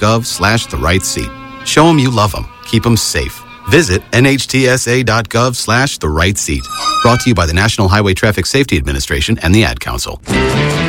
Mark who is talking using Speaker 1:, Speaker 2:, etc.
Speaker 1: nhtsa.gov/the right seat. Show them you love them. Keep them safe. Visit nhtsa.gov/the right seat. Brought to you by the National Highway Traffic Safety Administration and the Ad Council.